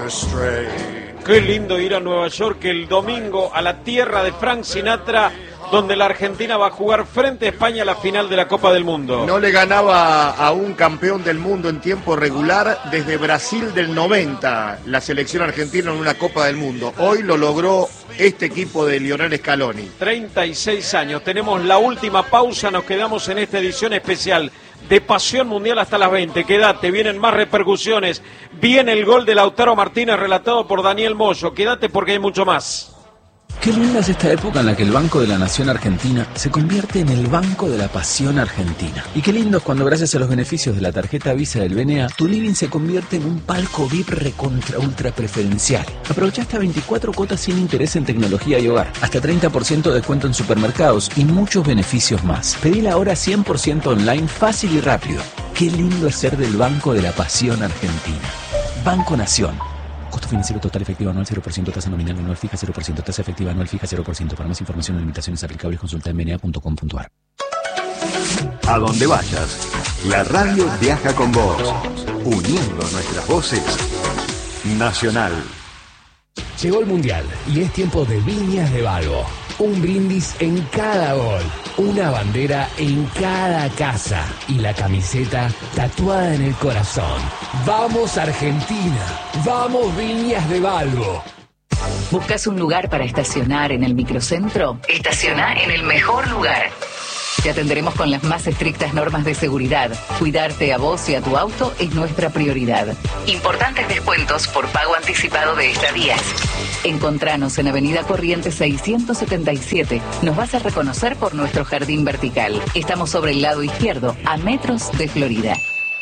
Qué lindo ir a Nueva York el domingo a la tierra de Frank Sinatra, donde la Argentina va a jugar frente a España la final de la Copa del Mundo. No le ganaba a un campeón del mundo en tiempo regular desde Brasil del 90, la selección argentina en una Copa del Mundo. Hoy lo logró este equipo de Lionel Scaloni. 36 años, tenemos la última pausa, nos quedamos en esta edición especial de Pasión Mundial hasta las 20. Quédate, vienen más repercusiones, viene el gol de Lautaro Martínez relatado por Daniel Moyo. Quédate porque hay mucho más. Qué linda es esta época en la que el Banco de la Nación Argentina se convierte en el Banco de la Pasión Argentina. Y qué lindo es cuando, gracias a los beneficios de la tarjeta Visa del BNA, tu living se convierte en un palco VIP recontra ultra preferencial. Aprovecha hasta 24 cuotas sin interés en tecnología y hogar, hasta 30% de descuento en supermercados y muchos beneficios más. Pedila ahora 100% online, fácil y rápido. Qué lindo es ser del Banco de la Pasión Argentina. Banco Nación. Costo financiero total efectivo anual 0%, tasa nominal anual fija 0%, tasa efectiva anual fija 0%. Para más información o limitaciones aplicables consulta en bna.com.ar. A donde vayas, la radio viaja con vos, uniendo nuestras voces. Nacional. Llegó el Mundial y es tiempo de Viñas de Valvo. Un brindis en cada gol, una bandera en cada casa y la camiseta tatuada en el corazón. ¡Vamos Argentina! ¡Vamos Viñas de Valvo! ¿Buscas un lugar para estacionar en el microcentro? Estaciona en el mejor lugar. Te atenderemos con las más estrictas normas de seguridad. Cuidarte a vos y a tu auto es nuestra prioridad. Importantes descuentos por pago anticipado de estadías. Encontranos en Avenida Corrientes 677. Nos vas a reconocer por nuestro jardín vertical. Estamos sobre el lado izquierdo, a metros de Florida.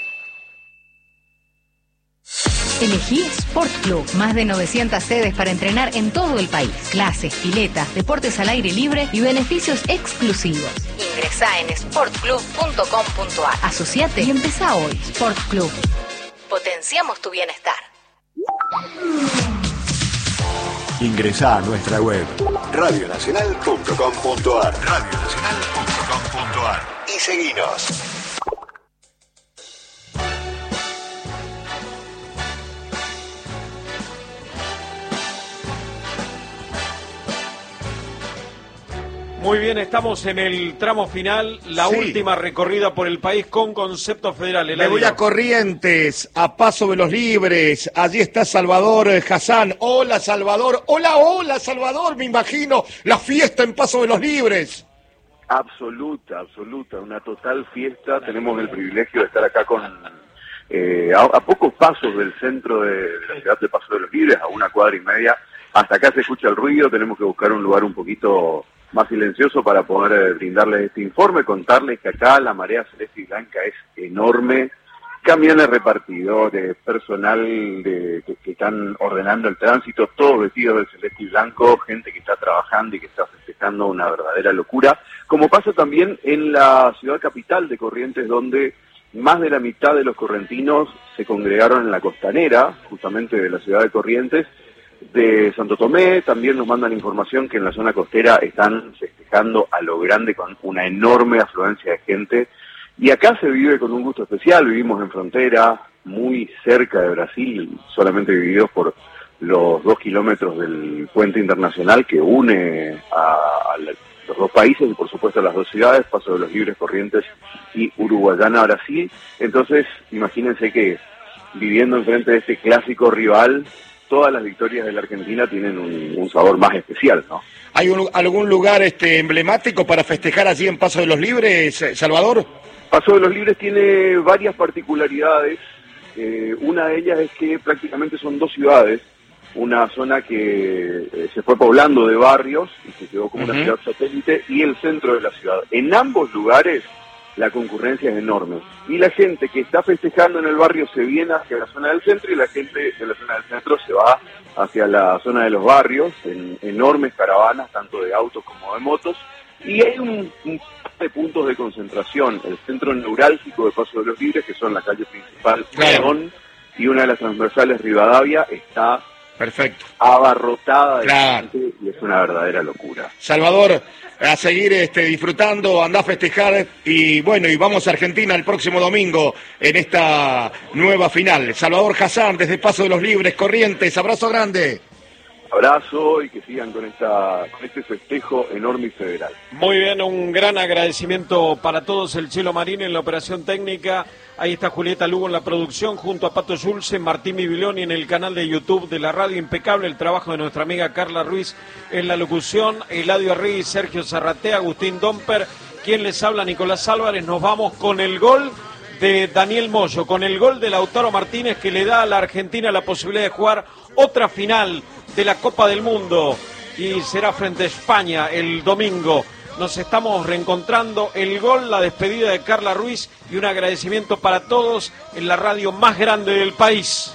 Elegí Sport Club, más de 900 sedes para entrenar en todo el país. Clases, piletas, deportes al aire libre y beneficios exclusivos. Ingresá en sportclub.com.ar. Asociate y empezá hoy. Sport Club. Potenciamos tu bienestar. Ingresá a nuestra web radionacional.com.ar y seguinos. Muy bien, estamos en el tramo final, la última recorrida por el país con conceptos federales. Me voy a Corrientes, a Paso de los Libres. Allí está Salvador Hassan. Hola, Salvador. Hola, Salvador. Me imagino la fiesta en Paso de los Libres. Absoluta. Una total fiesta. Tenemos el privilegio de estar acá con a pocos pasos del centro de la ciudad de Paso de los Libres, a 1 cuadra y media. Hasta acá se escucha el ruido. Tenemos que buscar un lugar un poquito más silencioso para poder brindarles este informe, contarles que acá la marea celeste y blanca es enorme, camiones repartidores, personal que están ordenando el tránsito, todos vestidos de celeste y blanco, gente que está trabajando y que está festejando una verdadera locura, como pasa también en la ciudad capital de Corrientes, donde más de la mitad de los correntinos se congregaron en la costanera, justamente de la ciudad de Corrientes. De Santo Tomé también nos mandan información que en la zona costera están festejando a lo grande con una enorme afluencia de gente, y acá se vive con un gusto especial. Vivimos en frontera, muy cerca de Brasil, solamente divididos por los 2 kilómetros del puente internacional que une a los dos países y por supuesto a las dos ciudades, Paso de los Libres, Corrientes y Uruguayana, Brasil. Entonces imagínense que viviendo enfrente de este clásico rival, todas las victorias de la Argentina tienen un sabor más especial, ¿no? ¿Hay algún lugar emblemático para festejar allí en Paso de los Libres, Salvador? Paso de los Libres tiene varias particularidades. Una de ellas es que prácticamente son 2 ciudades. Una zona que se fue poblando de barrios y se quedó como una ciudad satélite, y el centro de la ciudad. En ambos lugares la concurrencia es enorme. Y la gente que está festejando en el barrio se viene hacia la zona del centro, y la gente de la zona del centro se va hacia la zona de los barrios, en enormes caravanas, tanto de autos como de motos. Y hay un par de puntos de concentración. El centro neurálgico de Paso de los Libres, que son la calle principal León, y una de las transversales Rivadavia, está Perfecto. Abarrotada de Claro. gente, y es una verdadera locura. Salvador, a seguir disfrutando, andá a festejar y bueno, y vamos a Argentina el próximo domingo en esta nueva final. Salvador Hassan, desde Paso de los Libres, Corrientes, abrazo grande. Abrazo y que sigan con este festejo enorme y federal. Muy bien, un gran agradecimiento para todos, el Chelo Marín en la operación técnica. Ahí está Julieta Lugo en la producción, junto a Pato Schulze, Martín Bibiloni en el canal de YouTube de la radio. Impecable el trabajo de nuestra amiga Carla Ruiz en la locución, Eladio Arregui, Sergio Zarratea, Agustín Domper, quien les habla, Nicolás Álvarez. Nos vamos con el gol de Daniel Moyo, con el gol de Lautaro Martínez, que le da a la Argentina la posibilidad de jugar otra final de la Copa del Mundo, y será frente a España el domingo. Nos estamos reencontrando, el gol, la despedida de Carla Ruiz y un agradecimiento para todos en la radio más grande del país.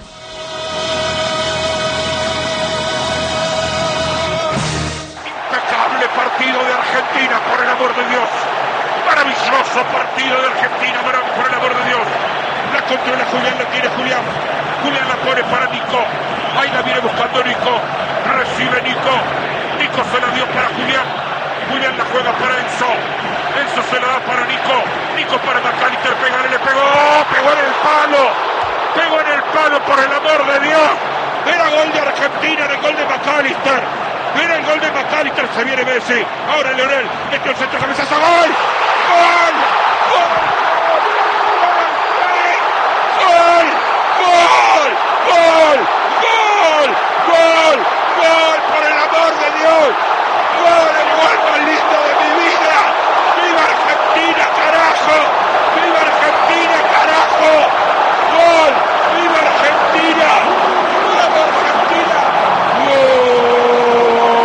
Impecable partido de Argentina, por el amor de Dios. Maravilloso partido de Argentina, por el amor de Dios. La controla Julián, la tiene Julián. Julián la pone para Nico. Ahí la viene buscando Nico. Recibe Nico. Nico se la dio para Julián. Julián la juega para Enzo. Enzo se la da para Nico. Nico para McAllister. Le pegó. Pegó en el palo. Pegó en el palo, por el amor de Dios. Era gol de Argentina, era el gol de McAllister. Era el gol de McAllister. Se viene Messi. Ahora Leonel. Metió el centro, cabezazo. ¡Gol! ¡Gol! ¡Gol! ¡Gol! ¡Gol! ¡Gol! ¡Gol! ¡Gol! ¡Gol! ¡Por el amor de Dios! ¡Gol! ¡El gol más lindo de mi vida! ¡Viva Argentina, carajo! ¡Viva Argentina, carajo! ¡Gol! ¡Viva Argentina! ¡Viva Argentina! ¡Gol!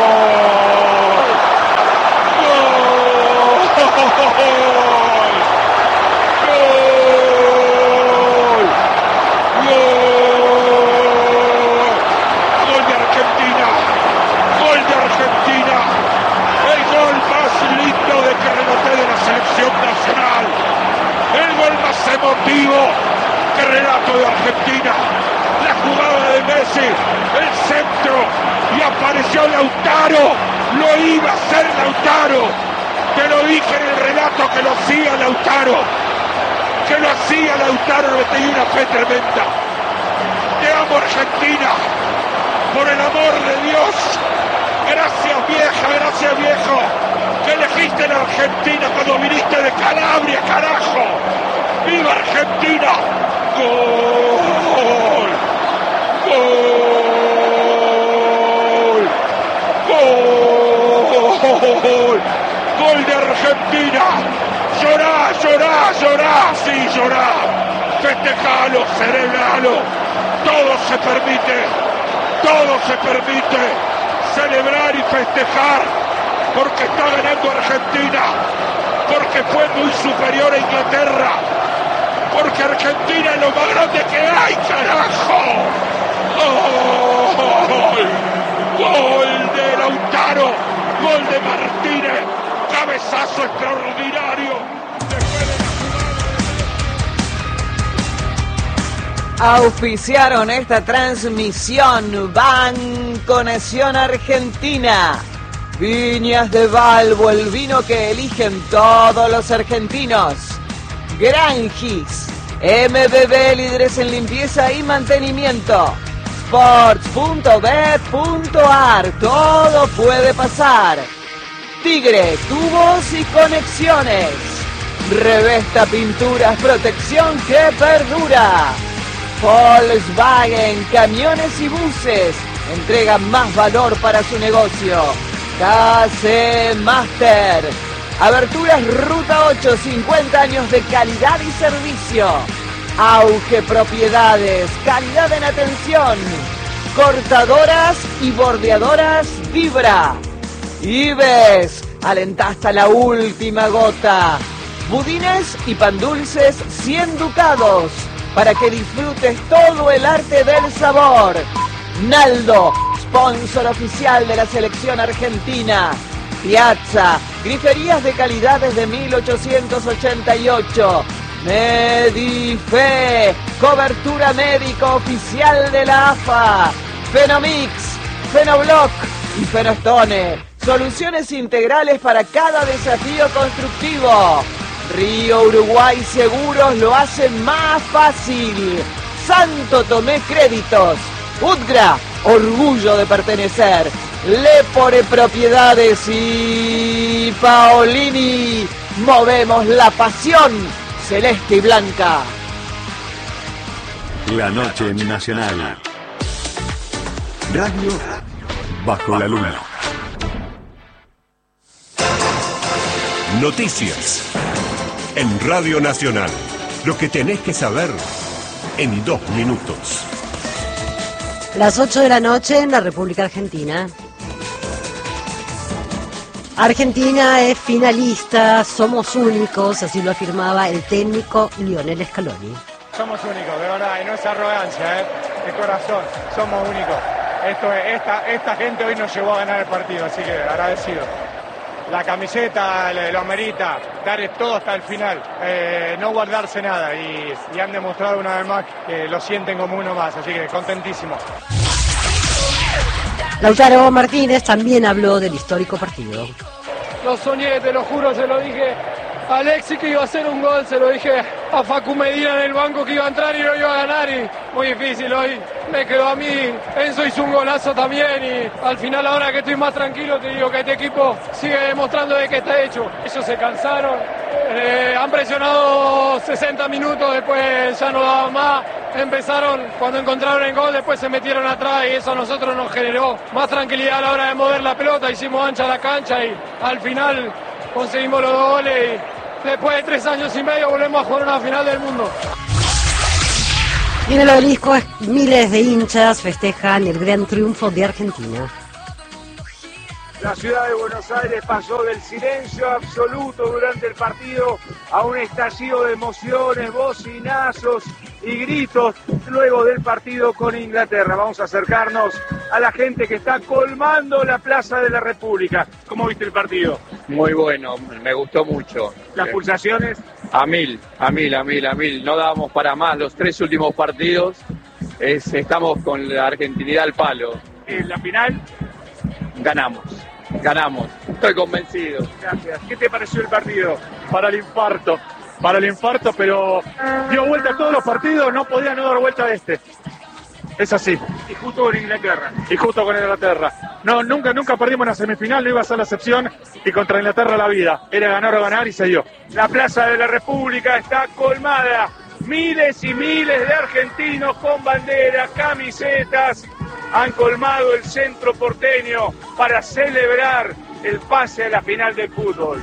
Emotivo que relato de Argentina, la jugada de Messi, el centro, y apareció Lautaro, lo iba a hacer Lautaro, te lo dije en el relato que lo hacía Lautaro, le tenía una fe tremenda. Te amo Argentina, por el amor de Dios, gracias vieja, gracias viejo, que elegiste la Argentina cuando viniste de Calabria, carajo. ¡Viva Argentina! ¡Gol! ¡Gol! ¡Gol! ¡Gol de Argentina! ¡Llorá, llorá, llorá! ¡Sí, llorá! ¡Festejalo, celebralo! Todo se permite celebrar y festejar, porque está ganando Argentina, porque fue muy superior a Inglaterra, porque Argentina es lo más grande que hay, carajo. ¡Gol! ¡Gol de Lautaro! ¡Gol de Martínez! ¡Cabezazo extraordinario! Auspiciaron esta transmisión Banco Nación Argentina, Viñas de Valvo, el vino que eligen todos los argentinos, Grangis, MBB, líderes en limpieza y mantenimiento, Sports.bet.ar, todo puede pasar, Tigre, tubos y conexiones, Revesta Pinturas, protección que perdura, Volkswagen, camiones y buses, entregan más valor para su negocio. KC Master, Aberturas Ruta 8, 50 años de calidad y servicio. Auge Propiedades, calidad en atención. Cortadoras y bordeadoras Vibra. Ives, alenta hasta la última gota. Budines y pan dulces 100 ducados, para que disfrutes todo el arte del sabor. Naldo, sponsor oficial de la selección argentina. Piazza, griferías de calidad desde 1888. Medife, cobertura médica oficial de la AFA. Fenomix, Fenoblock y Fenostone. Soluciones integrales para cada desafío constructivo. Río Uruguay Seguros lo hace más fácil. Santo Tomé Créditos. Utgra, orgullo de pertenecer. Lepore Propiedades y Paolini. Movemos la pasión celeste y blanca. La noche en Nacional. Radio bajo la luna. Noticias en Radio Nacional. Lo que tenés que saber en 2 minutos. Las 8 de la noche en la República Argentina. Argentina es finalista, somos únicos, así lo afirmaba el técnico Lionel Scaloni. Somos únicos, de verdad, y no es arrogancia, de corazón, somos únicos. Esta gente hoy nos llevó a ganar el partido, así que agradecido. La camiseta lo amerita, dar todo hasta el final, no guardarse nada, y han demostrado una vez más que lo sienten como uno más, así que contentísimo. Lautaro Martínez también habló del histórico partido. Lo soñé, te lo juro, se lo dije a Alexis que iba a hacer un gol, se lo dije a Facu Medina en el banco que iba a entrar y no iba a ganar, y muy difícil hoy, me quedó a mí. Enzo hizo un golazo también, y al final, ahora que estoy más tranquilo, te digo que este equipo sigue demostrando de que está hecho. Ellos se cansaron, han presionado 60 minutos, después ya no daban más, empezaron cuando encontraron el gol, después se metieron atrás, y eso a nosotros nos generó más tranquilidad a la hora de mover la pelota, hicimos ancha la cancha y al final conseguimos los 2 goles, y después de 3 años y medio volvemos a jugar una final del mundo. Y en el obelisco miles de hinchas festejan el gran triunfo de Argentina. La ciudad de Buenos Aires pasó del silencio absoluto durante el partido a un estallido de emociones, bocinazos y gritos luego del partido con Inglaterra. Vamos a acercarnos a la gente que está colmando la Plaza de la República. ¿Cómo viste el partido? Muy bueno, me gustó mucho. ¿Las pulsaciones? A mil. No dábamos para más los 3 últimos partidos. Estamos con la argentinidad al palo. ¿En la final? Ganamos. Estoy convencido. Gracias. ¿Qué te pareció el partido? Para el infarto, pero dio vuelta a todos los partidos, no podía no dar vuelta a este. Es así. Y justo con Inglaterra. No, nunca perdimos una semifinal, no iba a ser la excepción, y contra Inglaterra la vida. Era ganar o ganar, y se dio. La Plaza de la República está colmada. Miles y miles de argentinos con banderas, camisetas, han colmado el centro porteño para celebrar el pase a la final del fútbol.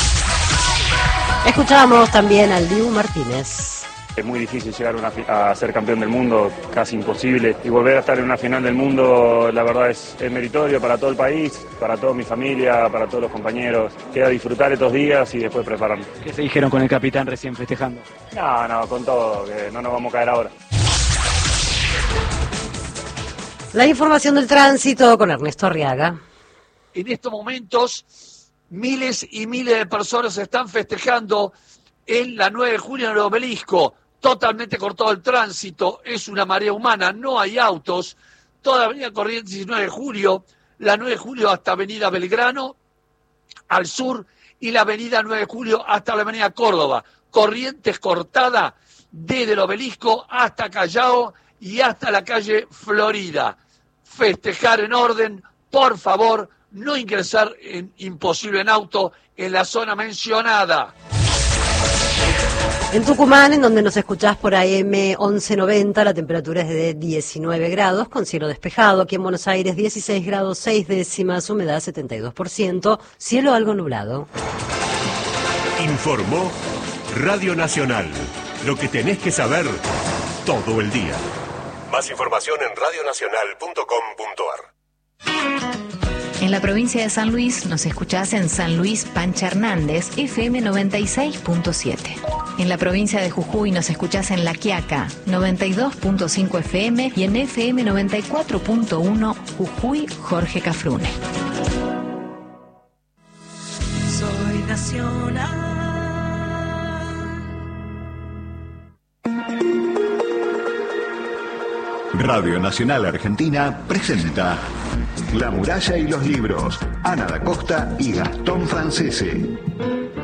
Escuchamos también al Dibu Martínez. Es muy difícil llegar a ser campeón del mundo, casi imposible. Y volver a estar en una final del mundo, la verdad es meritorio para todo el país, para toda mi familia, para todos los compañeros. Queda disfrutar estos días y después prepararnos. ¿Qué se dijeron con el capitán recién festejando? No, con todo, que no nos vamos a caer ahora. La información del tránsito con Ernesto Arriaga. En estos momentos, miles y miles de personas están festejando en la 9 de julio en el obelisco. Totalmente cortado el tránsito, es una marea humana, no hay autos. Toda la avenida Corrientes y 9 de julio, la 9 de julio hasta avenida Belgrano, al sur, y la avenida 9 de julio hasta la avenida Córdoba. Corrientes cortada desde el obelisco hasta Callao y hasta la calle Florida. Festejar en orden, por favor, no ingresar en imposible en auto en la zona mencionada. En Tucumán, en donde nos escuchás por AM 1190, la temperatura es de 19 grados, con cielo despejado. Aquí en Buenos Aires, 16 grados 6 décimas, humedad 72%, cielo algo nublado. Informó Radio Nacional. Lo que tenés que saber todo el día. Más información en radionacional.com.ar. En la provincia de San Luis nos escuchás en San Luis Pancha Hernández, FM 96.7. En la provincia de Jujuy nos escuchás en La Quiaca, 92.5 FM y en FM 94.1 Jujuy Jorge Cafrune. Soy nacional. Radio Nacional Argentina presenta La muralla y los libros, Ana da Costa y Gastón Francese.